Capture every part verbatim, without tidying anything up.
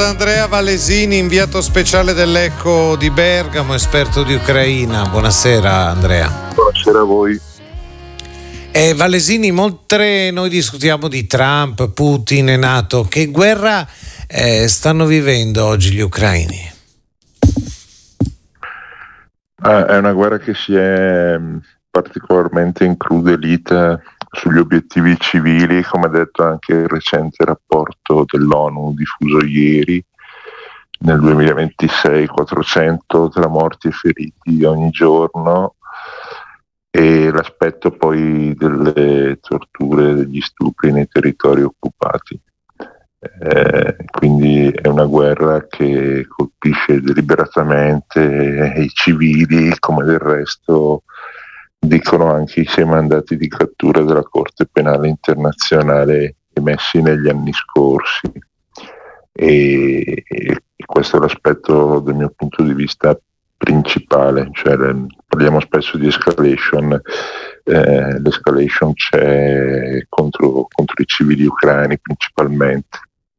ad Andrea Valesini, inviato speciale dell'Eco di Bergamo, esperto di Ucraina. Buonasera Andrea. Buonasera a voi. Eh, Valesini, mentre noi discutiamo di Trump, Putin e NATO, che guerra eh, stanno vivendo oggi gli ucraini? Ah, è una guerra che si è particolarmente incrudelita sugli obiettivi civili, come ha detto anche il recente rapporto dell'ONU diffuso ieri. Nel duemilaventisei quattrocento tra morti e feriti ogni giorno, e l'aspetto poi delle torture, degli stupri nei territori occupati. Eh, quindi è una guerra che colpisce deliberatamente i civili, come del resto dicono anche i sei mandati di cattura della Corte Penale Internazionale emessi negli anni scorsi. E, e questo è l'aspetto dal mio punto di vista principale, cioè parliamo spesso di escalation, eh, l'escalation c'è contro, contro i civili ucraini principalmente.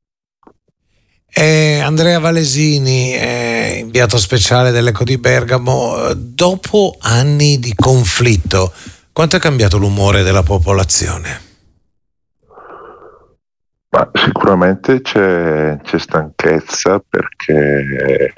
Eh, Andrea Valesini, eh, inviato speciale dell'Eco di Bergamo, dopo anni di conflitto, quanto è cambiato l'umore della popolazione? Ma sicuramente c'è, c'è stanchezza perché,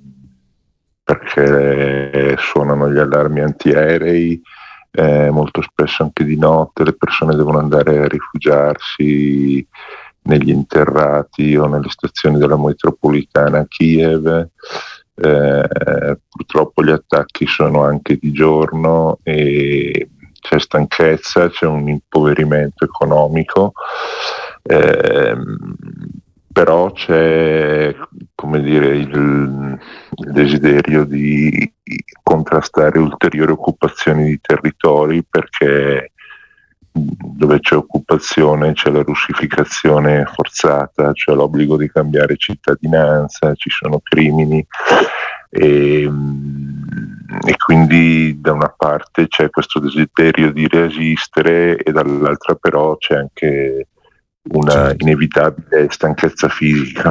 perché suonano gli allarmi antiaerei, eh, molto spesso anche di notte le persone devono andare a rifugiarsi negli interrati o nelle stazioni della metropolitana a Kiev. Eh, purtroppo gli attacchi sono anche di giorno e c'è stanchezza, c'è un impoverimento economico, eh, però c'è, come dire, il, il desiderio di contrastare ulteriori occupazioni di territori, perché dove c'è occupazione c'è la russificazione forzata, c'è l'obbligo di cambiare cittadinanza, ci sono crimini e, e quindi da una parte c'è questo desiderio di resistere e dall'altra però c'è anche una inevitabile stanchezza fisica.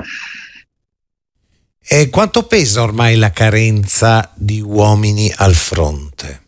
E quanto pesa ormai la carenza di uomini al fronte?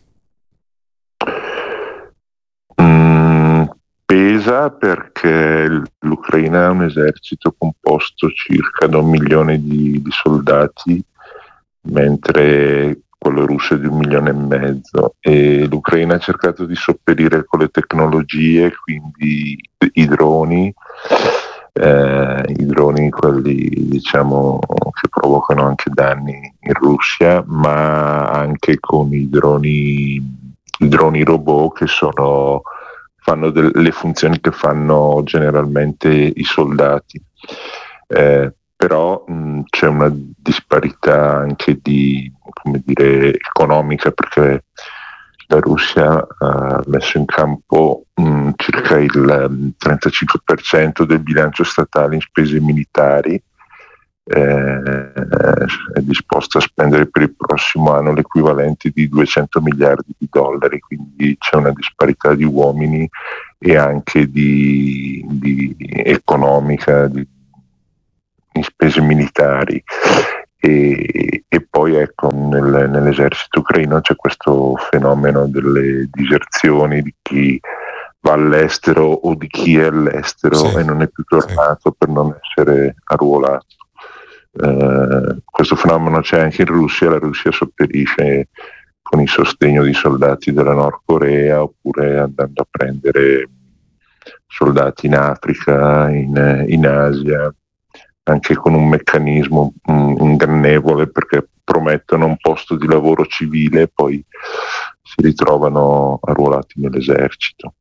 Pesa perché l'Ucraina ha un esercito composto circa da un milione di, di soldati, mentre quello russo è di un milione e mezzo, e l'Ucraina ha cercato di sopperire con le tecnologie, quindi i droni, eh, i droni quelli diciamo che provocano anche danni in Russia, ma anche con i droni, i droni robot che sono fanno delle funzioni che fanno generalmente i soldati, eh, però mh, c'è una disparità anche di, come dire, economica, perché la Russia ha messo in campo mh, circa il trentacinque per cento del bilancio statale in spese militari, eh, è disposta a spendere per il prossimo anno l'equivalente di duecento miliardi di dollari, quindi c'è una disparità di uomini e anche di, di economica di, in spese militari. E, e poi ecco, nel, nell'esercito ucraino c'è questo fenomeno delle diserzioni di chi va all'estero o di chi è all'estero, sì, e non è più tornato, sì, per non essere arruolato. Uh, questo fenomeno c'è anche in Russia. La Russia sopperisce con il sostegno di soldati della Nord Corea, oppure andando a prendere soldati in Africa, in, in Asia, anche con un meccanismo um, ingannevole, perché promettono un posto di lavoro civile e poi si ritrovano arruolati nell'esercito.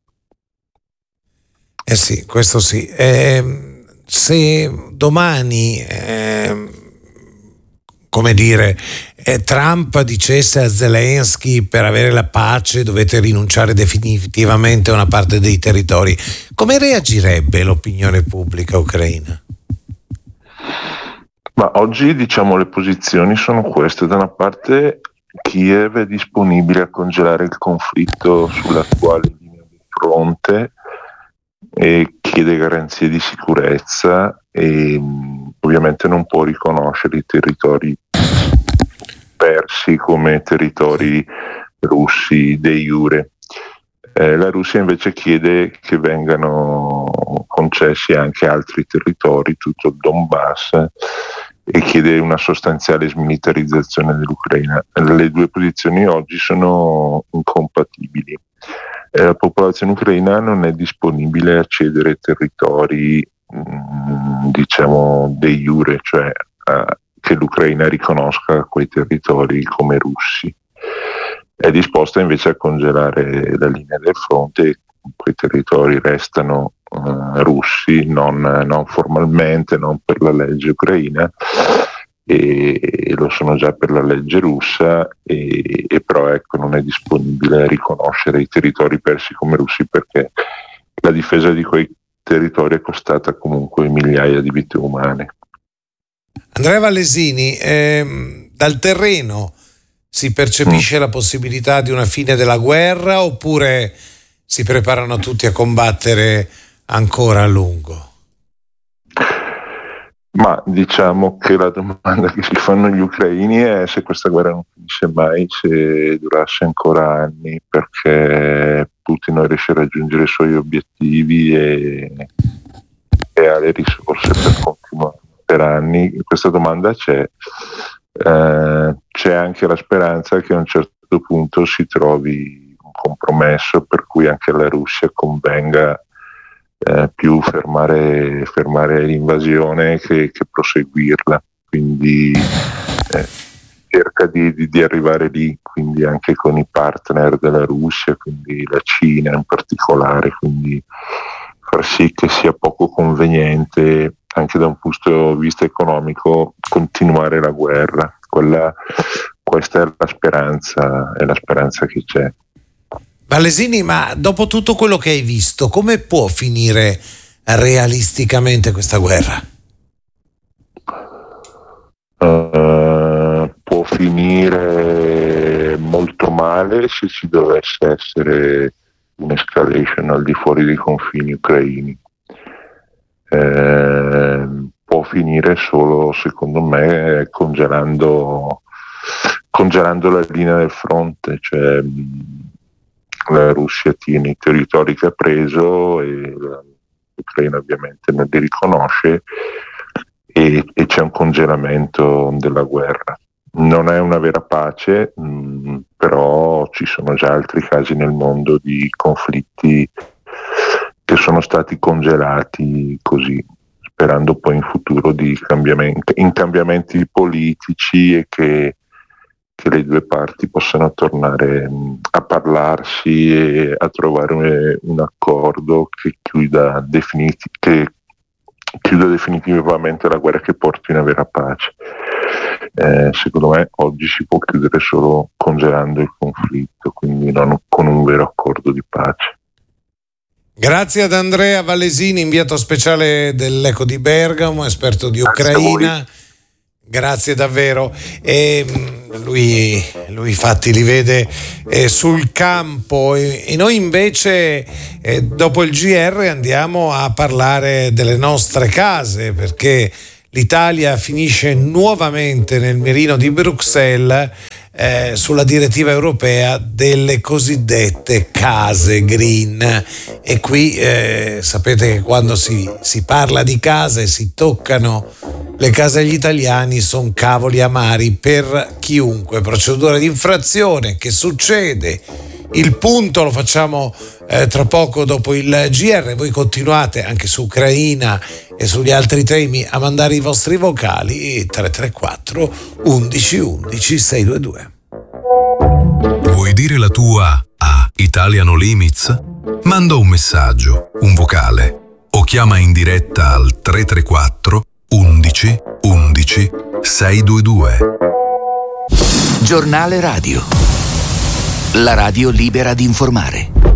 Eh sì, questo sì. Eh... Se domani, eh, come dire, eh, Trump dicesse a Zelensky per avere la pace dovete rinunciare definitivamente a una parte dei territori, come reagirebbe l'opinione pubblica ucraina? Ma oggi, diciamo, le posizioni sono queste. Da una parte Kiev è disponibile a congelare il conflitto sull'attuale linea del fronte e chiede garanzie di sicurezza, e, ovviamente non può riconoscere i territori persi come territori russi de iure. Eh, la Russia invece chiede che vengano concessi anche altri territori, tutto il Donbass, e chiede una sostanziale smilitarizzazione dell'Ucraina. Le due posizioni oggi sono incompatibili. Eh, la popolazione ucraina non è disponibile a cedere territori, mh, diciamo, de iure, cioè eh, che l'Ucraina riconosca quei territori come russi. È disposta invece a congelare la linea del fronte e quei territori restano uh, russi, non, non formalmente, non per la legge ucraina, e, e lo sono già per la legge russa, e, e però ecco, non è disponibile a riconoscere i territori persi come russi, perché la difesa di quei territori è costata comunque migliaia di vite umane. Andrea Vallesini, ehm, dal terreno si percepisce mm. la possibilità di una fine della guerra, oppure si preparano tutti a combattere ancora a lungo? Ma diciamo che la domanda che si fanno gli ucraini è se questa guerra non finisce mai, se durasse ancora anni, perché Putin non riesce a raggiungere i suoi obiettivi e, e ha le risorse per continuare per anni. Questa domanda c'è. Eh, c'è anche la speranza che a un certo punto si trovi un compromesso per cui anche alla Russia convenga eh, più fermare, fermare l'invasione che, che proseguirla, quindi eh, cerca di, di, di arrivare lì, quindi anche con i partner della Russia, quindi la Cina in particolare, quindi far sì che sia poco conveniente anche da un punto di vista economico continuare la guerra. Quella, questa è la speranza, è la speranza che c'è. Vallesini, ma dopo tutto quello che hai visto, come può finire realisticamente questa guerra? Uh, può finire molto male se ci dovesse essere un'escalation al di fuori dei confini ucraini. Eh, può finire solo, secondo me, congelando, congelando la linea del fronte, cioè la Russia tiene i territori che ha preso e l'Ucraina ovviamente non li riconosce, e, e c'è un congelamento della guerra. Non è una vera pace, mh, però ci sono già altri casi nel mondo di conflitti che sono stati congelati così, sperando poi in futuro di cambiamenti, in cambiamenti politici, e che, che le due parti possano tornare a parlarsi e a trovare un accordo che chiuda, definiti- che chiuda definitivamente la guerra, che porti una vera pace. Eh, secondo me oggi si può chiudere solo congelando il conflitto, quindi non con un vero accordo di pace. Grazie ad Andrea Vallesini, inviato speciale dell'Eco di Bergamo, esperto di Ucraina. Grazie davvero. E lui, lui infatti li vede eh, sul campo, e, e noi invece eh, dopo il G R andiamo a parlare delle nostre case, perché l'Italia finisce nuovamente nel mirino di Bruxelles eh, sulla direttiva europea delle cosiddette case green. E qui eh, sapete che quando si, si parla di case e si toccano le case agli italiani sono cavoli amari per chiunque. Procedura di infrazione, che succede? Il punto lo facciamo eh, tra poco dopo il G R. Voi continuate anche su Ucraina e sugli altri temi a mandare i vostri vocali tre tre quattro undici undici sei due due. Vuoi dire la tua a Italiano Limits? Manda un messaggio, un vocale, o chiama in diretta al tre tre quattro undici undici sei due due. Giornale Radio. La radio libera di informare.